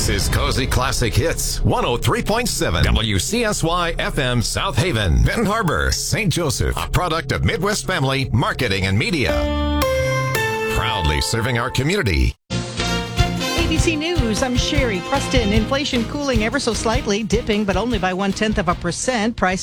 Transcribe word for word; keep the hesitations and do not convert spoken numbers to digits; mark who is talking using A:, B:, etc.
A: This is Cozy Classic Hits, one oh three point seven W C S Y F M South Haven, Benton Harbor, Saint Joseph, a product of Midwest Family Marketing and Media. Proudly serving our community.
B: A B C News, I'm Sherry Preston. Inflation cooling ever so slightly, dipping, but only by one-tenth of a percent. Prices